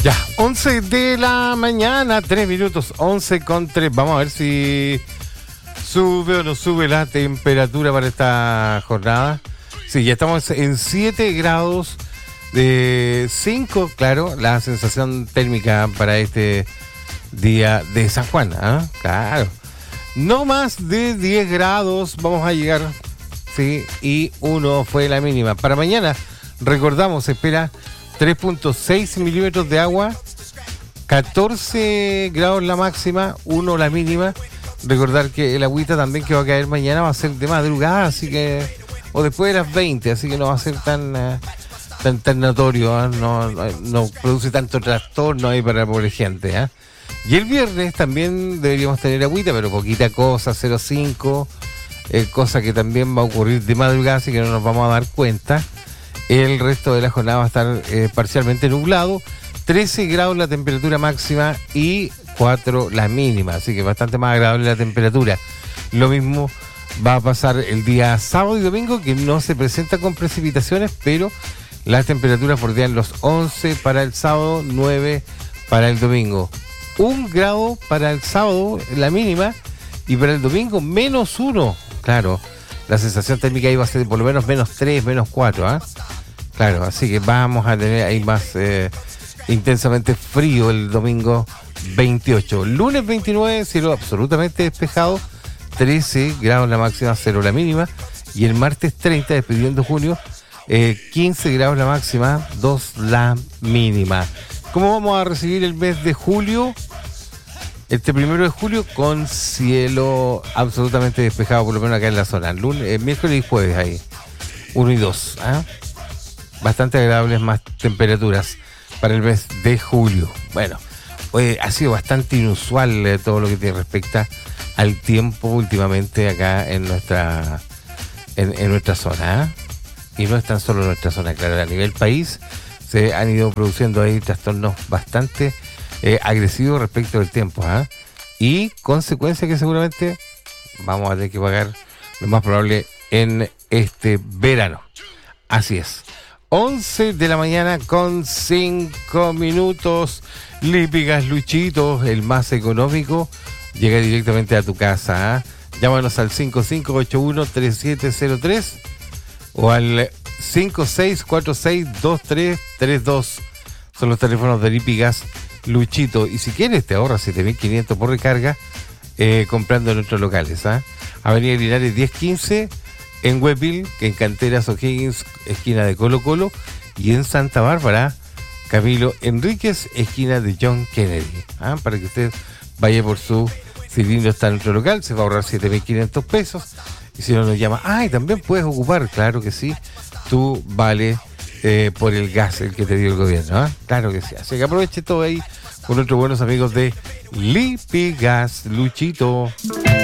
Ya, 11 de la mañana, 3 minutos, 11:03. Vamos a ver si sube o no sube la temperatura para esta jornada. Sí, ya estamos en 7 grados de 5, claro, la sensación térmica para este día de San Juan, ¿ah? Claro. No más de 10 grados vamos a llegar, sí, y 1 fue la mínima. Para mañana, recordamos, se espera 3.6 milímetros de agua, 14 grados la máxima, 1 la mínima. Recordar que el agüita también que va a caer mañana va a ser de madrugada, así que, o después de las 20, así que no va a ser tan notorio, ¿eh? No produce tanto trastorno ahí para la pobre gente, ¿eh? Y el viernes también deberíamos tener agüita, pero poquita cosa, 0,5, cosa que también va a ocurrir de madrugada, así que no nos vamos a dar cuenta. El resto de la jornada va a estar parcialmente nublado, 13 grados la temperatura máxima y 4 la mínima, así que bastante más agradable la temperatura. Lo mismo va a pasar el día sábado y domingo, que no se presenta con precipitaciones, pero las temperaturas bordean los 11 para el sábado, 9 para el domingo. 1 grado para el sábado, la mínima, y para el domingo, -1. Claro, la sensación térmica ahí va a ser por lo menos -3, -4, ¿eh? Claro, así que vamos a tener ahí más intensamente frío el domingo 28. Lunes 29, cielo absolutamente despejado, 13 grados la máxima, 0 la mínima. Y el martes 30, despidiendo junio, 15 grados la máxima, 2 la mínima. ¿Cómo vamos a recibir el mes de julio? Este 1 de julio con cielo absolutamente despejado, por lo menos acá en la zona. Lunes, miércoles y jueves ahí, 1 y 2. ¿Eh? Bastante agradables más temperaturas para el mes de julio. Bueno, ha sido bastante inusual todo lo que te respecta al tiempo últimamente acá en nuestra zona, ¿eh? Y no es tan solo nuestra zona, claro, a nivel país se han ido produciendo ahí trastornos bastante agresivos respecto del tiempo, ¿eh? Y consecuencias que seguramente vamos a tener que pagar lo más probable en este verano. Así es. 11 de la mañana con 5 minutos. Lípigas Luchito, el más económico, llega directamente a tu casa, ¿eh? Llámanos al 5581-3703 o al 5646-2332. Son los teléfonos de Lípigas Luchito. Y si quieres, te ahorras 7.500 por recarga comprando en nuestros locales, ¿eh? Avenida Linares 1015, en Huepil, en Canteras O'Higgins, esquina de Colo Colo, y en Santa Bárbara, Camilo Enríquez, esquina de John Kennedy. ¿Ah? Para que usted vaya por su cilindro, está en nuestro local, se va a ahorrar 7.500 pesos. Y si no nos llama, y también puedes ocupar, claro que sí, tu vale por el gas, el que te dio el gobierno. ¿Ah? Claro que sí. Así que aproveche todo ahí con nuestros buenos amigos de Lípigas Luchito.